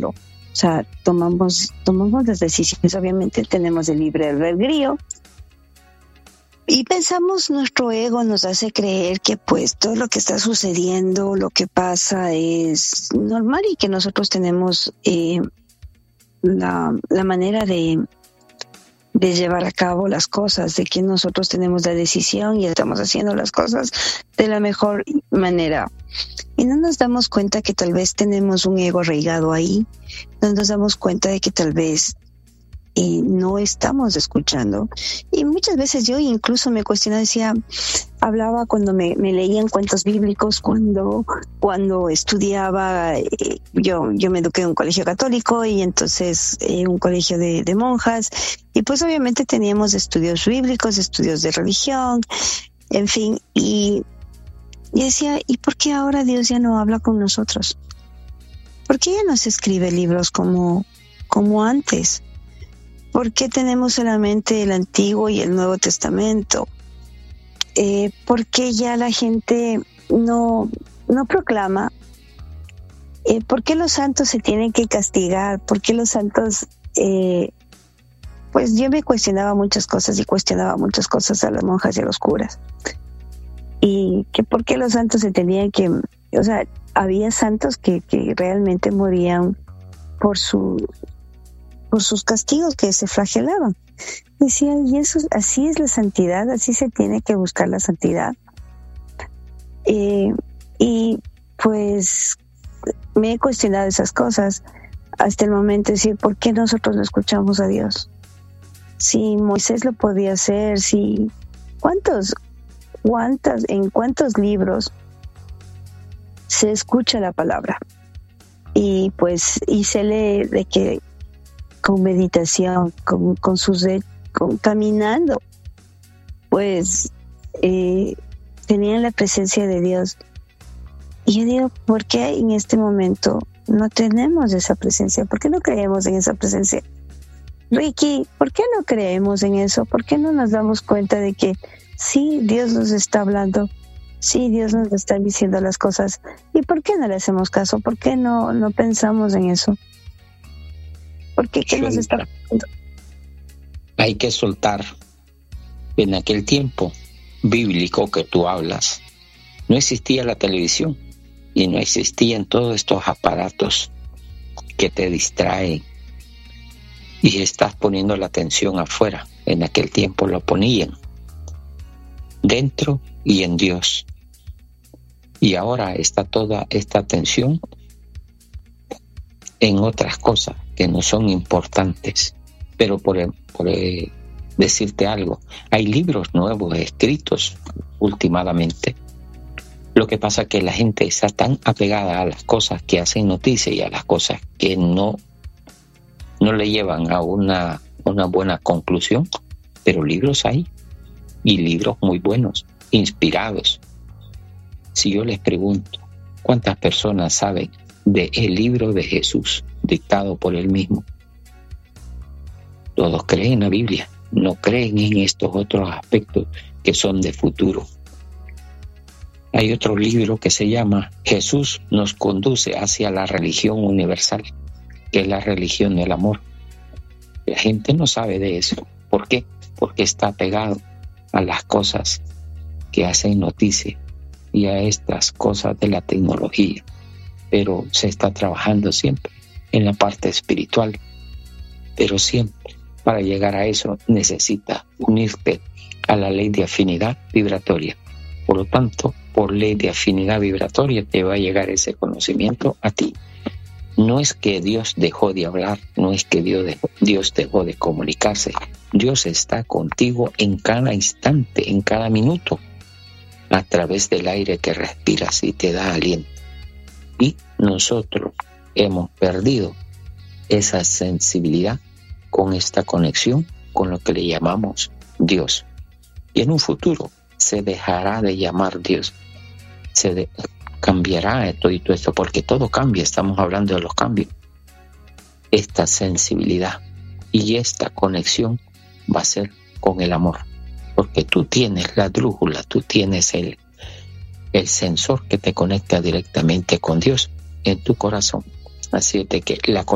todo. O sea, tomamos las decisiones. Obviamente tenemos el libre albedrío. Y pensamos, nuestro ego nos hace creer que pues todo lo que está sucediendo, lo que pasa es normal y que nosotros tenemos la manera de llevar a cabo las cosas, de que nosotros tenemos la decisión y estamos haciendo las cosas de la mejor manera. Y no nos damos cuenta que tal vez tenemos un ego arraigado ahí, no nos damos cuenta de que tal vez no estamos escuchando. Y muchas veces yo incluso me cuestionaba, hablaba cuando me leían cuentos bíblicos, cuando estudiaba, yo me eduqué en un colegio católico y entonces un colegio de monjas, y pues obviamente teníamos estudios bíblicos, estudios de religión, en fin, y decía, ¿y por qué ahora Dios ya no habla con nosotros? ¿Por qué ya no se escribe libros como antes? ¿Por qué tenemos solamente el Antiguo y el Nuevo Testamento? ¿Por qué ya la gente no proclama? ¿Por qué los santos se tienen que castigar? ¿Por qué los santos...? Pues yo me cuestionaba muchas cosas y cuestionaba muchas cosas a las monjas y a los curas. Y que por qué los santos se tenían que... O sea, había santos que realmente morían por sus castigos, que se flagelaban. Decía, y eso, así es la santidad, así se tiene que buscar la santidad. Y pues me he cuestionado esas cosas hasta el momento de decir, ¿por qué nosotros no escuchamos a Dios? Si Moisés lo podía hacer, si en cuántos libros se escucha la palabra, y pues se lee de que con meditación, caminando, pues tenían la presencia de Dios. Y yo digo, ¿por qué en este momento no tenemos esa presencia? ¿Por qué no creemos en esa presencia? Ricky, ¿por qué no creemos en eso? ¿Por qué no nos damos cuenta de que sí, Dios nos está hablando? Sí, Dios nos está diciendo las cosas. ¿Y por qué no le hacemos caso? ¿Por qué no pensamos en eso? Porque ¿qué nos está pasando? Hay que soltar. En aquel tiempo bíblico que tú hablas, no existía la televisión y no existían todos estos aparatos que te distraen y estás poniendo la atención afuera. En aquel tiempo lo ponían dentro y en Dios. Y ahora está toda esta atención en otras cosas que no son importantes. Pero por decirte algo, hay libros nuevos escritos últimamente. Lo que pasa es que la gente está tan apegada a las cosas que hacen noticia y a las cosas que no le llevan a una buena conclusión. Pero libros hay, y libros muy buenos, inspirados. Si yo les pregunto, ¿cuántas personas saben del libro de Jesús dictado por él mismo? Todos creen en la Biblia, no creen en estos otros aspectos que son de futuro. Hay otro libro que se llama Jesús nos conduce hacia la religión universal, que es la religión del amor. La gente no sabe de eso. ¿Por qué? Porque está pegado a las cosas que hacen noticia y a estas cosas de la tecnología. Pero se está trabajando siempre en la parte espiritual. Pero siempre, para llegar a eso, necesitas unirte a la ley de afinidad vibratoria. Por lo tanto, por ley de afinidad vibratoria te va a llegar ese conocimiento a ti. No es que Dios dejó de hablar, no es que Dios dejó de comunicarse. Dios está contigo en cada instante, en cada minuto, a través del aire que respiras y te da aliento. Y nosotros hemos perdido esa sensibilidad con esta conexión con lo que le llamamos Dios. Y en un futuro se dejará de llamar Dios. Cambiará todo esto, porque todo cambia, estamos hablando de los cambios. Esta sensibilidad y esta conexión va a ser con el amor, porque tú tienes la brújula, tú tienes el sensor que te conecta directamente con Dios en tu corazón. Así es de que la